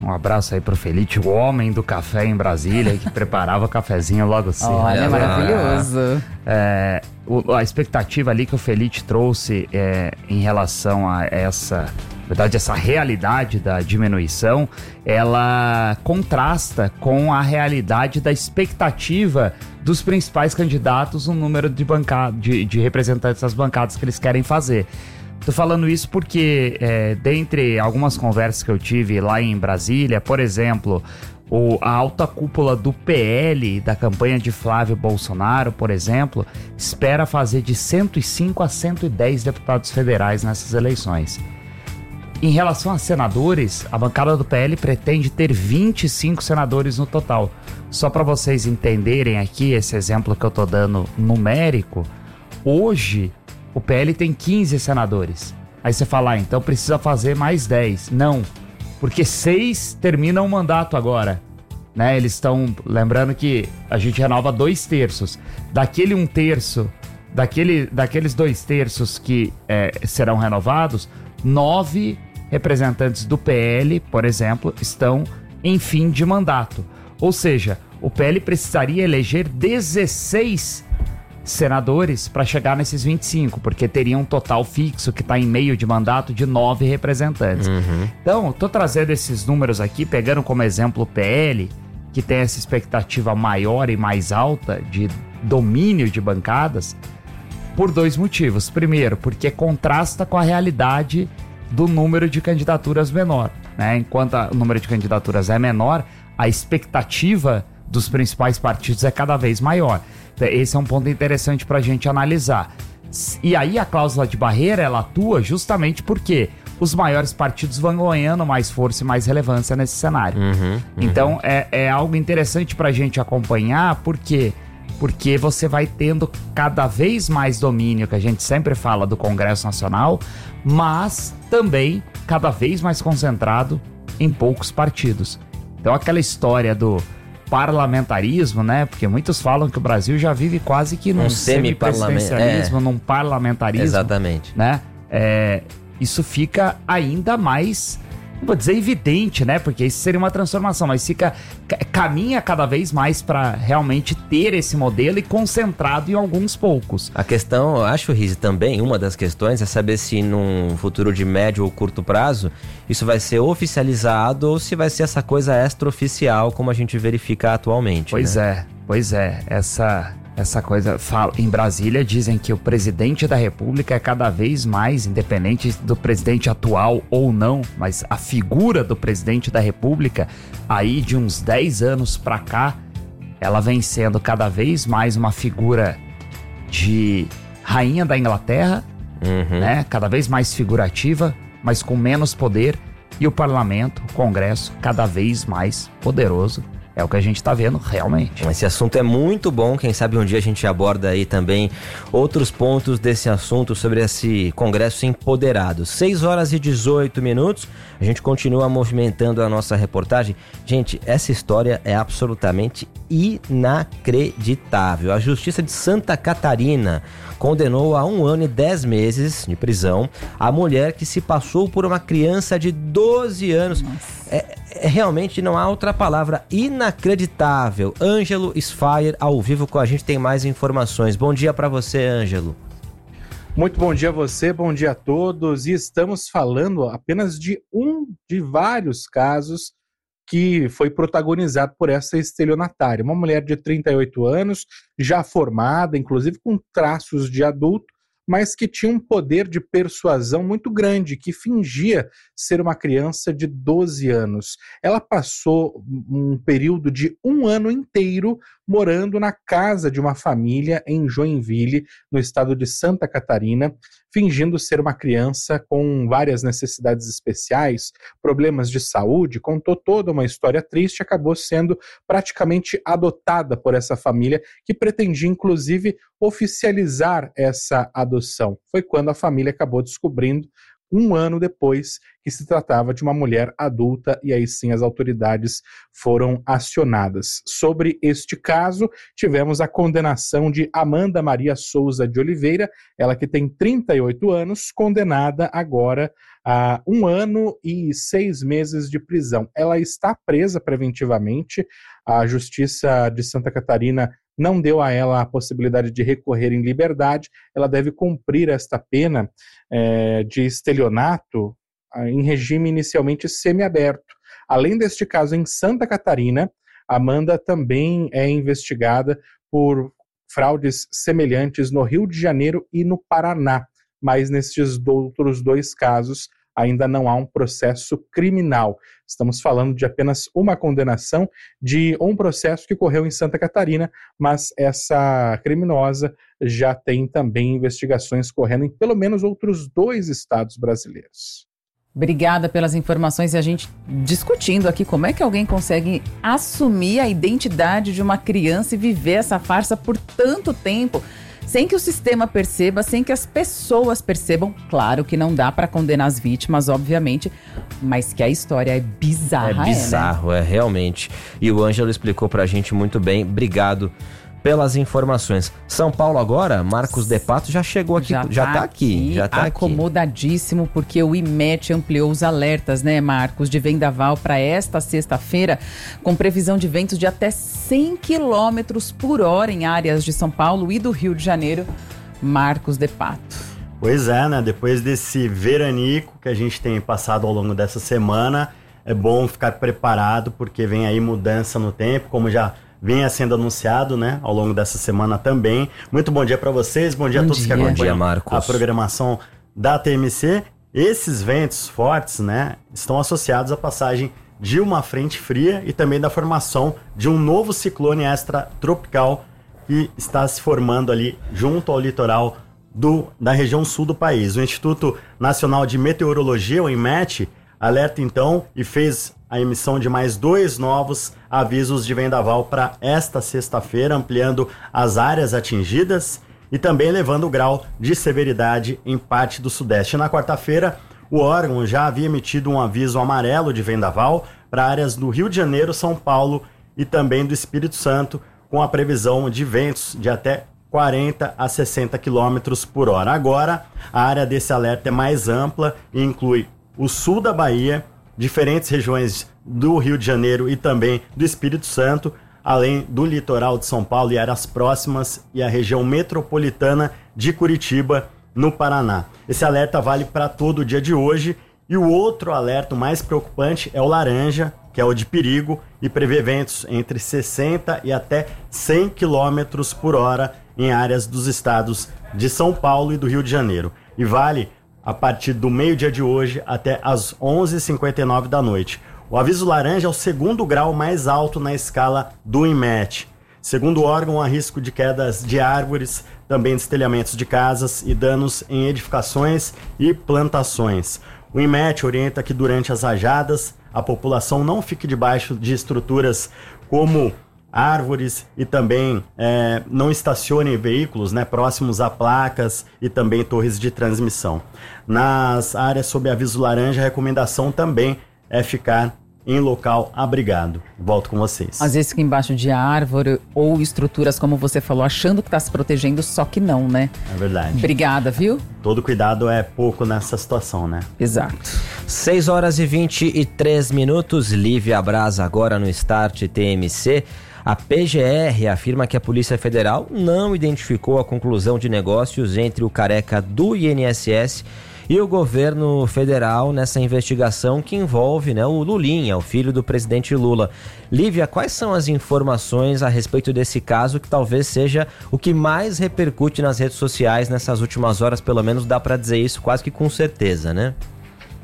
Um abraço aí pro Felite, o homem do café em Brasília, que preparava cafezinho logo cedo. Olha, maravilhoso. A expectativa ali que o Felite trouxe em relação a essa realidade da diminuição, ela contrasta com a realidade da expectativa dos principais candidatos no número de representantes das bancadas que eles querem fazer. Tô falando isso porque, dentre algumas conversas que eu tive lá em Brasília, por exemplo, a alta cúpula do PL, da campanha de Flávio Bolsonaro, por exemplo, espera fazer de 105 a 110 deputados federais nessas eleições. Em relação a senadores, a bancada do PL pretende ter 25 senadores no total. Só para vocês entenderem aqui esse exemplo que eu tô dando numérico, hoje o PL tem 15 senadores. Aí você fala, então precisa fazer mais 10. Não, porque 6 terminam o mandato agora, né? Eles estão, lembrando que a gente renova 2/3. Daquele 1/3, daqueles 2/3 que serão renovados, 9 representantes do PL, por exemplo, estão em fim de mandato. Ou seja, o PL precisaria eleger 16 senadores para chegar nesses 25, porque teria um total fixo que está em meio de mandato de 9 representantes. Então, estou trazendo esses números aqui, pegando como exemplo o PL, que tem essa expectativa maior e mais alta de domínio de bancadas, por 2 motivos. Primeiro, porque contrasta com a realidade do número de candidaturas menor, né? Enquanto o número de candidaturas é menor, a expectativa dos principais partidos é cada vez maior. Esse é um ponto interessante para a gente analisar. E aí a cláusula de barreira, ela atua justamente porque os maiores partidos vão ganhando mais força e mais relevância nesse cenário. Então é algo interessante para a gente acompanhar, porque você vai tendo cada vez mais domínio, que a gente sempre fala do Congresso Nacional, mas também cada vez mais concentrado em poucos partidos. Então aquela história do parlamentarismo, né? Porque muitos falam que o Brasil já vive quase que num semipresidencialismo, num parlamentarismo. Exatamente. Né? Isso fica ainda mais, não vou dizer evidente, né? Porque isso seria uma transformação, mas caminha cada vez mais para realmente ter esse modelo e concentrado em alguns poucos. A questão, eu acho, Rizzi, também, uma das questões é saber se num futuro de médio ou curto prazo isso vai ser oficializado ou se vai ser essa coisa extraoficial como a gente verifica atualmente. Pois né? Essa coisa, em Brasília dizem que o presidente da República é cada vez mais, independente do presidente atual ou não, mas a figura do presidente da República, aí de uns 10 anos pra cá, ela vem sendo cada vez mais uma figura de rainha da Inglaterra, né? Cada vez mais figurativa, mas com menos poder, e o parlamento, o Congresso, cada vez mais poderoso. É o que a gente tá vendo realmente. Esse assunto é muito bom, quem sabe um dia a gente aborda aí também outros pontos desse assunto sobre esse Congresso empoderado. 6h18, a gente continua movimentando a nossa reportagem. Gente, essa história é absolutamente inacreditável. A Justiça de Santa Catarina condenou a 1 ano e 10 meses de prisão a mulher que se passou por uma criança de 12 anos. Realmente não há outra palavra, inacreditável. Ângelo Sfayer, ao vivo com a gente, tem mais informações. Bom dia para você, Ângelo. Muito bom dia a você, bom dia a todos. E estamos falando apenas de um de vários casos que foi protagonizado por essa estelionatária. Uma mulher de 38 anos, já formada, inclusive com traços de adulto, mas que tinha um poder de persuasão muito grande, que fingia ser uma criança de 12 anos. Ela passou um período de 1 ano inteiro morando na casa de uma família em Joinville, no estado de Santa Catarina, fingindo ser uma criança com várias necessidades especiais, problemas de saúde, contou toda uma história triste, acabou sendo praticamente adotada por essa família, que pretendia, inclusive, oficializar essa adoção. Foi quando a família acabou descobrindo, um ano depois que se tratava de uma mulher adulta, e aí sim as autoridades foram acionadas. Sobre este caso, tivemos a condenação de Amanda Maria Souza de Oliveira, ela que tem 38 anos, condenada agora a 1 ano e 6 meses de prisão. Ela está presa preventivamente, a Justiça de Santa Catarina não deu a ela a possibilidade de recorrer em liberdade, ela deve cumprir esta pena de estelionato em regime inicialmente semiaberto. Além deste caso em Santa Catarina, Amanda também é investigada por fraudes semelhantes no Rio de Janeiro e no Paraná, mas nestes outros 2 casos ainda não há um processo criminal. Estamos falando de apenas uma condenação de um processo que ocorreu em Santa Catarina, mas essa criminosa já tem também investigações correndo em pelo menos outros 2 estados brasileiros. Obrigada pelas informações e a gente discutindo aqui como é que alguém consegue assumir a identidade de uma criança e viver essa farsa por tanto tempo, sem que o sistema perceba, sem que as pessoas percebam. Claro que não dá para condenar as vítimas, obviamente, mas que a história é bizarra. É bizarro, né? Realmente. E o Ângelo explicou pra gente muito bem. Obrigado pelas informações. São Paulo agora, Marcos De Pato já chegou aqui, já tá aqui. Acomodadíssimo, porque o IMET ampliou os alertas, né, Marcos, de vendaval para esta sexta-feira, com previsão de ventos de até 100 km por hora em áreas de São Paulo e do Rio de Janeiro. Marcos De Pato. Pois é, né, depois desse veranico que a gente tem passado ao longo dessa semana, é bom ficar preparado, porque vem aí mudança no tempo, como já vinha sendo anunciado, né, ao longo dessa semana também. Muito bom dia para vocês, bom dia a todos que acompanham a programação da TMC. Esses ventos fortes, né, estão associados à passagem de uma frente fria e também da formação de um novo ciclone extratropical que está se formando ali junto ao litoral da região sul do país. O Instituto Nacional de Meteorologia, o INMET, alerta então e fez a emissão de mais 2 novos avisos de vendaval para esta sexta-feira, ampliando as áreas atingidas e também elevando o grau de severidade em parte do sudeste. Na quarta-feira, o órgão já havia emitido um aviso amarelo de vendaval para áreas do Rio de Janeiro, São Paulo e também do Espírito Santo, com a previsão de ventos de até 40 a 60 km por hora. Agora, a área desse alerta é mais ampla e inclui o sul da Bahia, diferentes regiões do Rio de Janeiro e também do Espírito Santo, além do litoral de São Paulo e áreas próximas e a região metropolitana de Curitiba, no Paraná. Esse alerta vale para todo o dia de hoje. E o outro alerta mais preocupante é o laranja, que é o de perigo, e prevê ventos entre 60 e até 100 km por hora em áreas dos estados de São Paulo e do Rio de Janeiro. E vale a partir do meio-dia de hoje até às 11h59 da noite. O aviso laranja é o 2º grau mais alto na escala do INMET. Segundo o órgão, há risco de quedas de árvores, também destelhamentos de casas e danos em edificações e plantações. O INMET orienta que durante as rajadas a população não fique debaixo de estruturas como árvores e também não estacione veículos, né, próximos a placas e também torres de transmissão. Nas áreas sob aviso laranja, a recomendação também é ficar em local abrigado. Volto com vocês. Às vezes fica embaixo de árvore ou estruturas, como você falou, achando que está se protegendo, só que não, né? É verdade. Obrigada, viu? Todo cuidado é pouco nessa situação, né? Exato. 6h23, Lívia Braz agora no Start TMC. A PGR afirma que a Polícia Federal não identificou a conclusão de negócios entre o careca do INSS e o governo federal nessa investigação que envolve, né, o Lulinha, o filho do presidente Lula. Lívia, quais são as informações a respeito desse caso que talvez seja o que mais repercute nas redes sociais nessas últimas horas? Pelo menos dá para dizer isso quase que com certeza, né?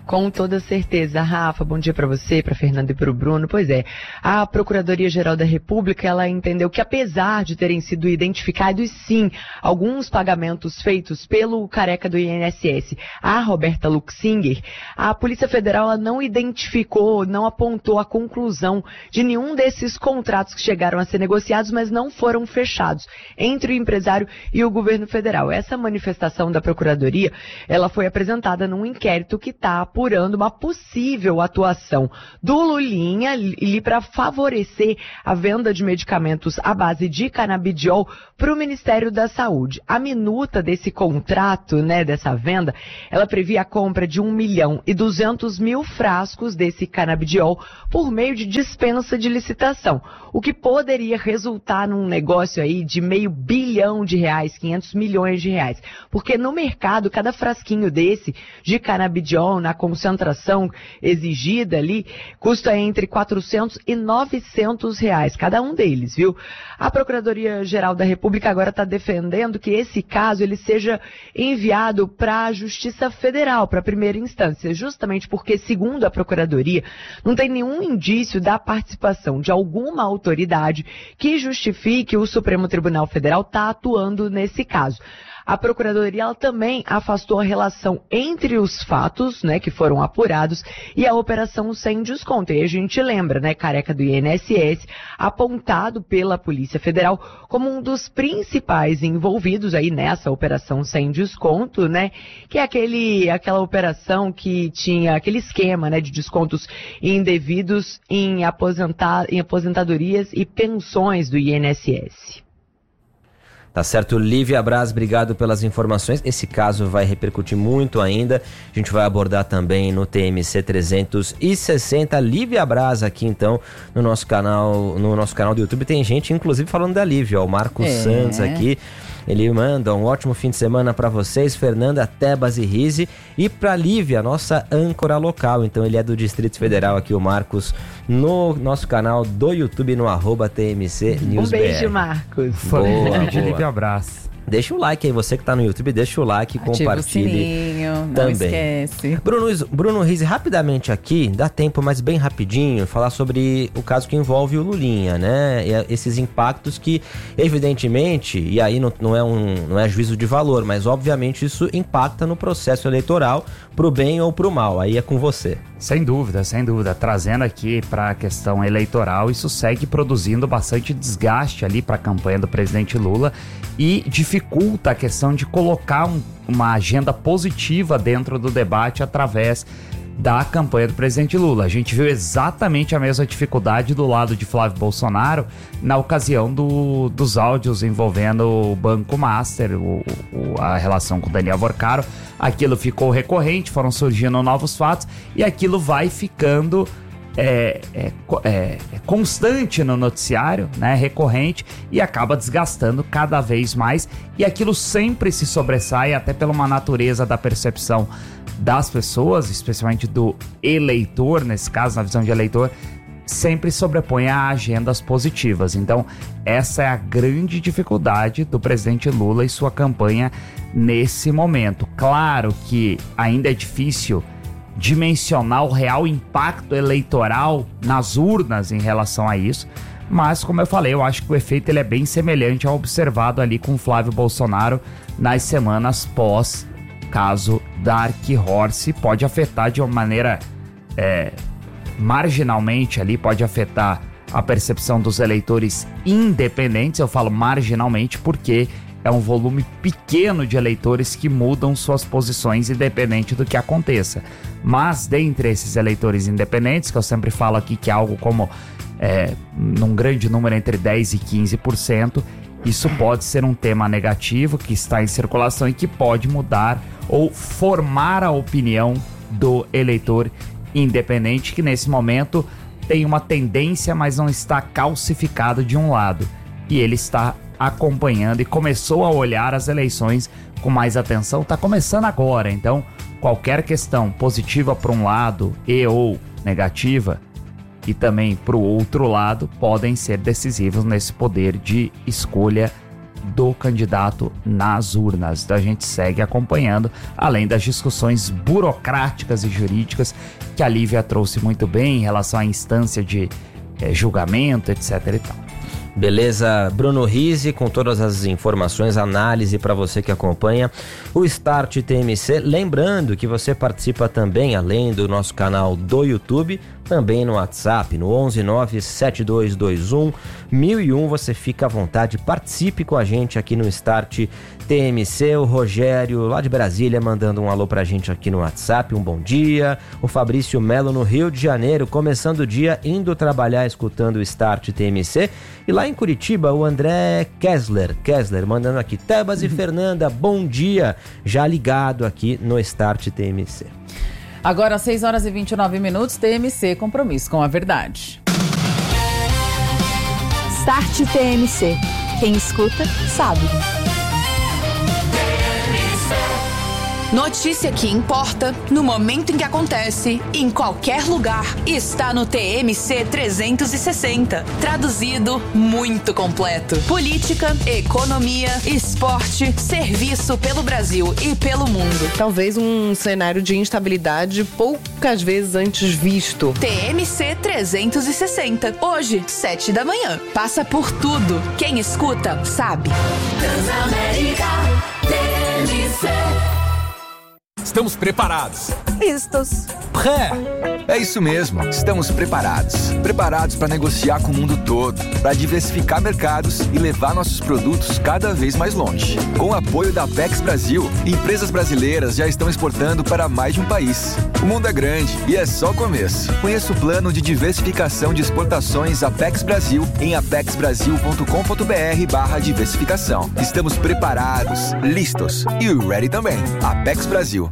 Com toda certeza, Rafa, bom dia para você, para Fernanda e para o Bruno. Pois é, a Procuradoria-Geral da República, ela entendeu que apesar de terem sido identificados, sim, alguns pagamentos feitos pelo careca do INSS, a Roberta Luxinger, a Polícia Federal ela não identificou, não apontou a conclusão de nenhum desses contratos que chegaram a ser negociados, mas não foram fechados entre o empresário e o governo federal. Essa manifestação da Procuradoria, ela foi apresentada num inquérito que está apurando uma possível atuação do Lulinha ali para favorecer a venda de medicamentos à base de canabidiol para o Ministério da Saúde. A minuta desse contrato, né, dessa venda, ela previa a compra de 1.200.000 frascos desse canabidiol por meio de dispensa de licitação, o que poderia resultar num negócio aí de R$500 bilhão, 500 milhões de reais. Porque no mercado, cada frasquinho desse de canabidiol na concentração exigida ali, custa entre 400 e 900 reais, cada um deles, viu? A Procuradoria-Geral da República agora está defendendo que esse caso ele seja enviado para a Justiça Federal, para a primeira instância, justamente porque, segundo a Procuradoria, não tem nenhum indício da participação de alguma autoridade que justifique o Supremo Tribunal Federal estar atuando nesse caso. A Procuradoria ela também afastou a relação entre os fatos, né, que foram apurados e a operação sem desconto. E a gente lembra, né, careca do INSS, apontado pela Polícia Federal como um dos principais envolvidos aí nessa operação sem desconto, né, que é aquela operação que tinha aquele esquema, né, de descontos indevidos em aposentadorias e pensões do INSS. Tá certo, Lívia Braz, obrigado pelas informações. Esse caso vai repercutir muito ainda. A gente vai abordar também no TMC 360. Lívia Braz aqui então no nosso canal do YouTube. Tem gente inclusive falando da Lívia, ó, o Marcos Santos aqui. Ele manda um ótimo fim de semana para vocês, Fernanda, Tebas e Rise, e para Lívia, nossa âncora local. Então ele é do Distrito Federal aqui, o Marcos, no nosso canal do YouTube, no @TMC News BR. Um beijo, Marcos. Boa, de Lívia Abraço. Deixa o like aí, você que tá no YouTube, deixa o like e compartilhe. Ativa o sininho, também. não esquece. Bruno Rise, rapidamente aqui, dá tempo, mas bem rapidinho, falar sobre o caso que envolve o Lulinha, né? E esses impactos que, evidentemente, e aí não é juízo de valor, mas obviamente isso impacta no processo eleitoral, pro bem ou pro mal, aí é com você. Sem dúvida. Trazendo aqui para a questão eleitoral, isso segue produzindo bastante desgaste ali para a campanha do presidente Lula e dificulta a questão de colocar uma agenda positiva dentro do debate através da campanha do presidente Lula. A gente viu exatamente a mesma dificuldade do lado de Flávio Bolsonaro na ocasião dos áudios envolvendo o Banco Master, a relação com Daniel Vorcaro. Aquilo ficou recorrente, foram surgindo novos fatos e aquilo vai ficando constante no noticiário, né, recorrente, e acaba desgastando cada vez mais, e aquilo sempre se sobressai até pela uma natureza da percepção das pessoas, especialmente do eleitor, nesse caso, na visão de eleitor, sempre sobrepõe a agendas positivas. Então, essa é a grande dificuldade do presidente Lula e sua campanha nesse momento. Claro que ainda é difícil dimensionar o real impacto eleitoral nas urnas em relação a isso, mas, como eu falei, eu acho que o efeito ele é bem semelhante ao observado ali com Flávio Bolsonaro nas semanas pós caso Dark Horse. Pode afetar de uma maneira marginalmente ali, pode afetar a percepção dos eleitores independentes. Eu falo marginalmente porque é um volume pequeno de eleitores que mudam suas posições independente do que aconteça. Mas dentre esses eleitores independentes, que eu sempre falo aqui que é algo como num grande número entre 10% e 15%, isso pode ser um tema negativo que está em circulação e que pode mudar ou formar a opinião do eleitor independente, que nesse momento tem uma tendência, mas não está calcificado de um lado. E ele está acompanhando e começou a olhar as eleições com mais atenção. Está começando agora, então qualquer questão positiva para um lado e ou negativa e também para o outro lado podem ser decisivos nesse poder de escolha do candidato nas urnas. Então a gente segue acompanhando, além das discussões burocráticas e jurídicas que a Lívia trouxe muito bem em relação à instância de julgamento, etc. e tal. Beleza, Bruno Rizzi com todas as informações, análise para você que acompanha o Start TMC. Lembrando que você participa também, além do nosso canal do YouTube, também no WhatsApp, no 11972211001. Você fica à vontade, participe com a gente aqui no Start TMC. O Rogério, lá de Brasília, mandando um alô pra gente aqui no WhatsApp, um bom dia. O Fabrício Melo, no Rio de Janeiro, começando o dia, indo trabalhar, escutando o Start TMC. E lá em Curitiba, o André Kessler, mandando aqui, Tebas e Fernanda, bom dia, já ligado aqui no Start TMC. Agora, 6h29, TMC, compromisso com a verdade. Start TMC. Quem escuta, sabe. Notícia que importa, no momento em que acontece, em qualquer lugar, está no TMC 360. Traduzido, muito completo. Política, economia, esporte, serviço pelo Brasil e pelo mundo. Talvez um cenário de instabilidade poucas vezes antes visto. TMC 360. Hoje, 7 da manhã. Passa por tudo. Quem escuta, sabe. Transamérica TMC. Estamos preparados. Listos. Pré. É isso mesmo, estamos preparados. Preparados para negociar com o mundo todo, para diversificar mercados e levar nossos produtos cada vez mais longe. Com o apoio da Apex Brasil, empresas brasileiras já estão exportando para mais de um país. O mundo é grande e é só o começo. Conheça o plano de diversificação de exportações Apex Brasil em apexbrasil.com.br/diversificação. Estamos preparados, listos e ready também. Apex Brasil.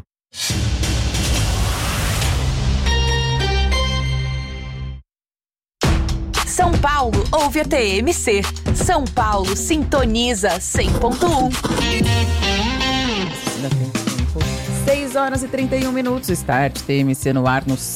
São Paulo ouve a TMC. São Paulo sintoniza 100.1. 6h31, Start TMC no ar no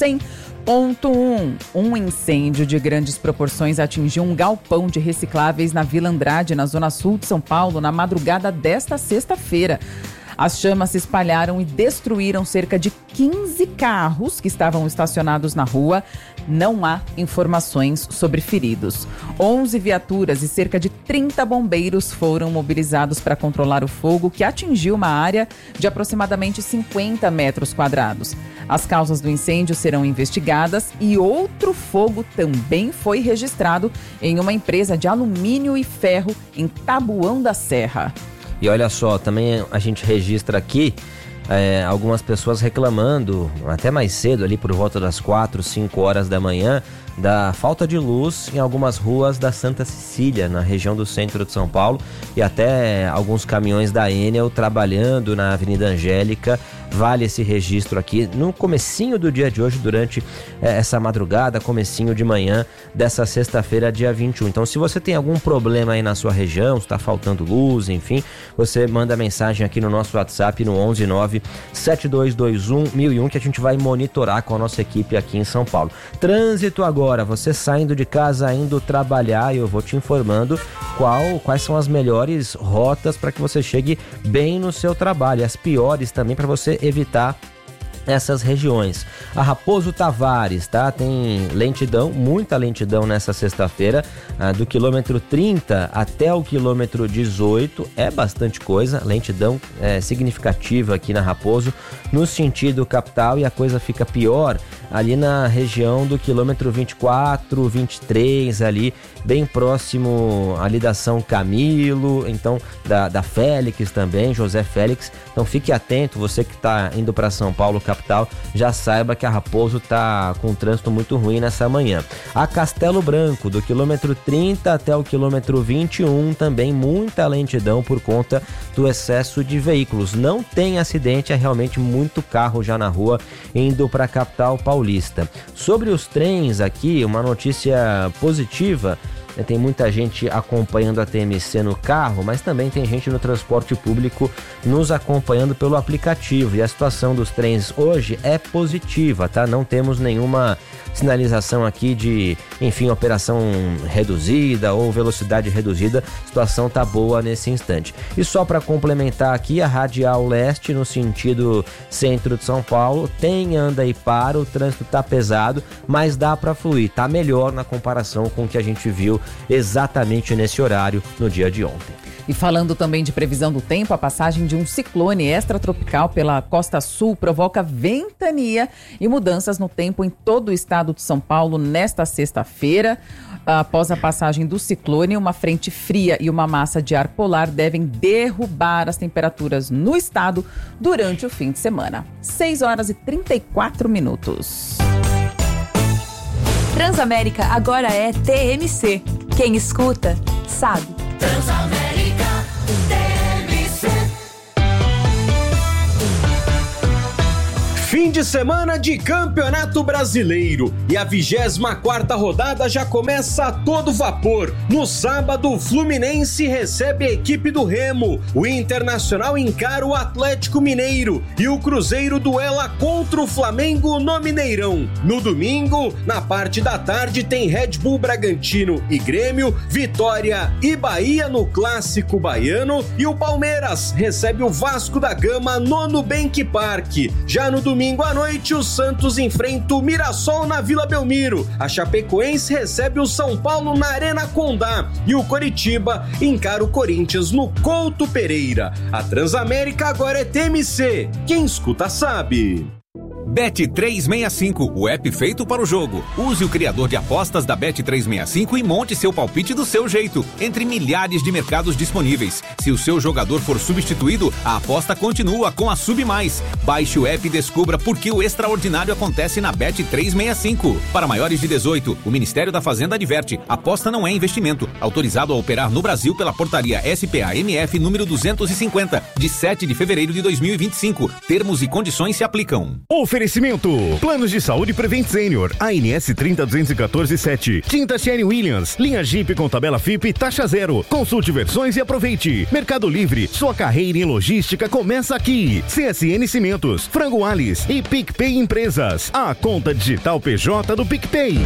100.1. Um incêndio de grandes proporções atingiu um galpão de recicláveis na Vila Andrade, na zona sul de São Paulo, na madrugada desta sexta-feira. As chamas se espalharam e destruíram cerca de 15 carros que estavam estacionados na rua. Não há informações sobre feridos. 11 viaturas e cerca de 30 bombeiros foram mobilizados para controlar o fogo, que atingiu uma área de aproximadamente 50 metros quadrados. As causas do incêndio serão investigadas e outro fogo também foi registrado em uma empresa de alumínio e ferro em Taboão da Serra. E olha só, também a gente registra aqui algumas pessoas reclamando, até mais cedo, ali por volta das 4, 5 horas da manhã, da falta de luz em algumas ruas da Santa Cecília, na região do centro de São Paulo, e até alguns caminhões da Enel trabalhando na Avenida Angélica. Vale esse registro aqui no comecinho do dia de hoje, durante essa madrugada, comecinho de manhã dessa sexta-feira, dia 21. Então, se você tem algum problema aí na sua região, está faltando luz, enfim, você manda mensagem aqui no nosso WhatsApp no 11972211001, que a gente vai monitorar com a nossa equipe aqui em São Paulo. Trânsito agora, você saindo de casa, indo trabalhar, e eu vou te informando quais são as melhores rotas para que você chegue bem no seu trabalho, as piores também para você evitar essas regiões. A Raposo Tavares, tá? Tem lentidão, muita lentidão nessa sexta-feira, do quilômetro 30 até o quilômetro 18, é bastante coisa, lentidão significativa aqui na Raposo, no sentido capital, e a coisa fica pior ali na região do quilômetro 24, 23, ali, bem próximo ali da São Camilo, então da Félix também, José Félix. Então fique atento, você que está indo para São Paulo, capital, já saiba que a Raposo está com um trânsito muito ruim nessa manhã. A Castelo Branco, do quilômetro 30 até o quilômetro 21, também muita lentidão por conta do excesso de veículos. Não tem acidente, é realmente muito carro já na rua indo para a capital paulista. Sobre os trens aqui, uma notícia positiva. Tem muita gente acompanhando a TMC no carro, mas também tem gente no transporte público nos acompanhando pelo aplicativo. E a situação dos trens hoje é positiva, tá? Não temos nenhuma sinalização aqui de, enfim, operação reduzida ou velocidade reduzida. A situação tá boa nesse instante. E só para complementar aqui, a Radial Leste, no sentido centro de São Paulo, tem anda e para, o trânsito tá pesado, mas dá para fluir, tá melhor na comparação com o que a gente viu exatamente nesse horário no dia de ontem. E falando também de previsão do tempo, a passagem de um ciclone extratropical pela costa sul provoca ventania e mudanças no tempo em todo o estado de São Paulo nesta sexta-feira. Após a passagem do ciclone, uma frente fria e uma massa de ar polar devem derrubar as temperaturas no estado durante o fim de semana. 6h34. Transamérica agora é TMC. Quem escuta, sabe. Transamérica TMC. Fim de semana de Campeonato Brasileiro e a 24ª rodada já começa a todo vapor. No sábado, o Fluminense recebe a equipe do Remo, o Internacional encara o Atlético Mineiro e o Cruzeiro duela contra o Flamengo no Mineirão. No domingo, na parte da tarde, tem Red Bull Bragantino e Grêmio, Vitória e Bahia no Clássico Baiano e o Palmeiras recebe o Vasco da Gama no Nubank Park. Já no domingo à noite, o Santos enfrenta o Mirassol na Vila Belmiro. A Chapecoense recebe o São Paulo na Arena Condá e o Coritiba encara o Corinthians no Couto Pereira. A Transamérica agora é TMC. Quem escuta sabe. Bet365, o app feito para o jogo. Use o criador de apostas da Bet365 e monte seu palpite do seu jeito, entre milhares de mercados disponíveis. Se o seu jogador for substituído, a aposta continua com a Sub+. Baixe o app e descubra por que o extraordinário acontece na Bet365. Para maiores de 18, o Ministério da Fazenda adverte: aposta não é investimento. Autorizado a operar no Brasil pela portaria SPA-MF número 250, de 7 de fevereiro de 2025. Termos e condições se aplicam. Oferecimento: Planos de Saúde Prevent Senior, ANS 302147. Tinta Sherry Williams, linha Jeep com tabela FIP, taxa zero. Consulte versões e aproveite. Mercado Livre, sua carreira em logística começa aqui. CSN Cimentos, Frango Alice e PicPay Empresas, a conta digital PJ do PicPay.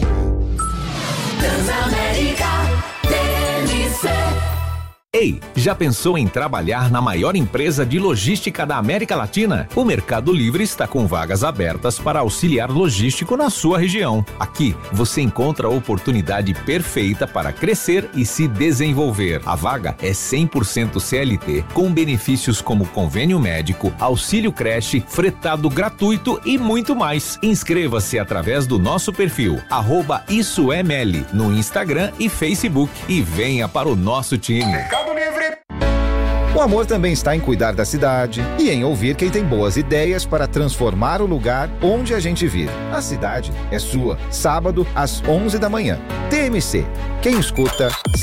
Transamérica TMC. Ei, já pensou em trabalhar na maior empresa de logística da América Latina? O Mercado Livre está com vagas abertas para auxiliar logístico na sua região. Aqui, você encontra a oportunidade perfeita para crescer e se desenvolver. A vaga é 100% CLT, com benefícios como convênio médico, auxílio creche, fretado gratuito e muito mais. Inscreva-se através do nosso perfil, @IsoEML, no Instagram e Facebook, e venha para o nosso time. O amor também está em cuidar da cidade e em ouvir quem tem boas ideias para transformar o lugar onde a gente vive. A cidade é sua. Sábado, às 11 da manhã. TMC. Quem escuta, sabe.